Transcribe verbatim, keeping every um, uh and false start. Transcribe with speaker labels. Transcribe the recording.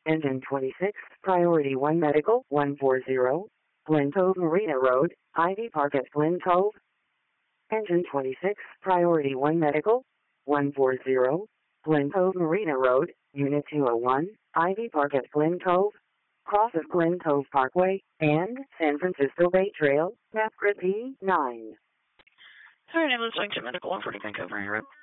Speaker 1: Engine twenty-six, Priority one Medical, one forty, Glen Cove Marina Road, Ivy Park at Glen Cove. Engine twenty-six, Priority one Medical, one forty, Glen Cove Marina Road, Unit two oh one, Ivy Park at Glen Cove, cross of Glen Cove Parkway, and San Francisco Bay Trail, map grid P nine.
Speaker 2: Sorry, I'm listening to Medical one forty Vancouver Marina Road.